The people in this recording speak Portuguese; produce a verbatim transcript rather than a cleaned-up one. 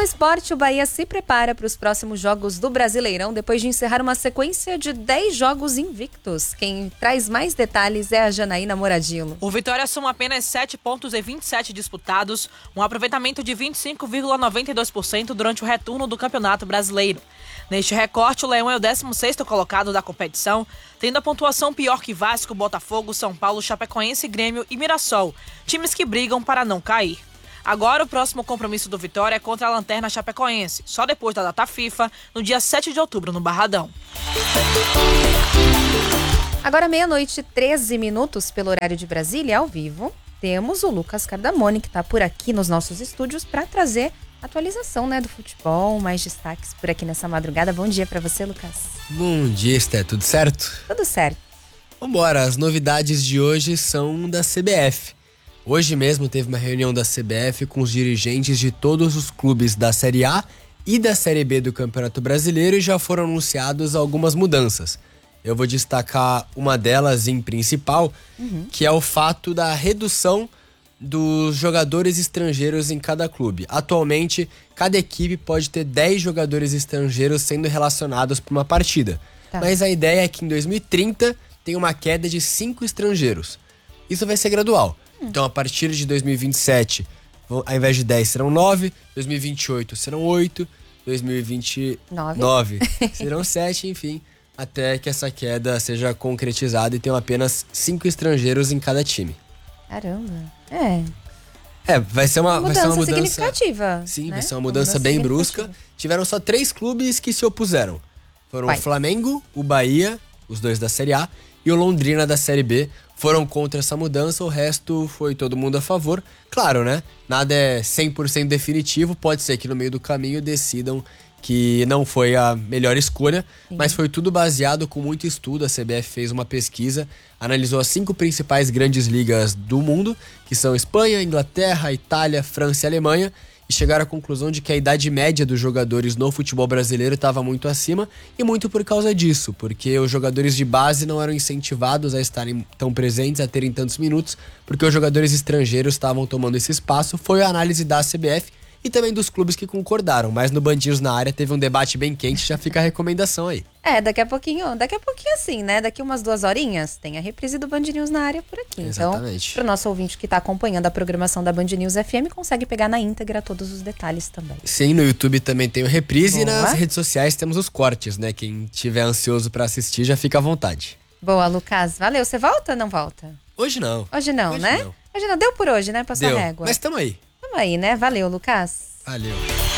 esporte, o Bahia se prepara para os próximos jogos do Brasileirão, depois de encerrar uma sequência de dez jogos invictos. Quem traz mais detalhes é a Janaína Moradillo. O Vitória soma apenas sete pontos em vinte e sete disputados, um aproveitamento de vinte e cinco vírgula noventa e dois por cento durante o retorno do Campeonato Brasileiro. Neste recorte, o Leão é o décimo sexto colocado da competição, tendo a pontuação pior que Vasco, Botafogo, São Paulo, Chapecoense, Grêmio e Mirassol, times que brigam para não cair. Agora o próximo compromisso do Vitória é contra a Lanterna Chapecoense, só depois da data FIFA, no dia sete de outubro, no Barradão. Agora meia-noite e treze minutos pelo horário de Brasília, ao vivo, temos o Lucas Cardamone, que está por aqui nos nossos estúdios para trazer atualização, né, do futebol, mais destaques por aqui nessa madrugada. Bom dia para você, Lucas. Bom dia, Esté, tudo certo? Tudo certo. Vambora, as novidades de hoje são da C B F. Hoje mesmo teve uma reunião da C B F com os dirigentes de todos os clubes da Série A e da Série B do Campeonato Brasileiro e já foram anunciadas algumas mudanças. Eu vou destacar uma delas em principal, uhum. que é o fato da redução dos jogadores estrangeiros em cada clube. Atualmente, cada equipe pode ter dez jogadores estrangeiros sendo relacionados para uma partida. Tá. Mas a ideia é que em dois mil e trinta tem uma queda de cinco estrangeiros. Isso vai ser gradual. Então, a partir de dois mil e vinte e sete, ao invés de dez, serão nove. dois mil e vinte e oito serão oito. dois mil e vinte e nove serão sete, enfim. Até que essa queda seja concretizada e tenham apenas cinco estrangeiros em cada time. Caramba. É. É, vai ser uma, uma vai ser uma mudança mudança significativa. Sim, né? vai ser uma mudança, uma mudança bem brusca. Tiveram só três clubes que se opuseram. Foram Vai. o Flamengo, o Bahia, os dois da Série A, e o Londrina da Série B. Foram contra essa mudança, o resto foi todo mundo a favor. Claro, né? Nada é cem por cento definitivo, pode ser que no meio do caminho decidam que não foi a melhor escolha, Sim. mas foi tudo baseado com muito estudo. A C B F fez uma pesquisa, analisou as cinco principais grandes ligas do mundo, que são Espanha, Inglaterra, Itália, França e Alemanha, e chegaram à conclusão de que a idade média dos jogadores no futebol brasileiro estava muito acima, e muito por causa disso, porque os jogadores de base não eram incentivados a estarem tão presentes, a terem tantos minutos, porque os jogadores estrangeiros estavam tomando esse espaço. Foi a análise da C B F e também dos clubes que concordaram, mas no Bandinhos na Área teve um debate bem quente, já fica a recomendação aí. É, daqui a pouquinho, daqui a pouquinho assim, né? Daqui umas duas horinhas tem a reprise do Band News na Área por aqui. Exatamente. Então, pro nosso ouvinte que tá acompanhando a programação da Band News F M, consegue pegar na íntegra todos os detalhes também. Sim, no YouTube também tem o reprise. Boa. E nas redes sociais temos os cortes, né? Quem tiver ansioso pra assistir já fica à vontade. Boa, Lucas. Valeu. Você volta ou não volta? Hoje não. Hoje não, hoje né? Não. Hoje não. Deu por hoje, né? Passou a Deu. régua. Mas tamo aí. Tamo aí, né? Valeu, Lucas. Valeu.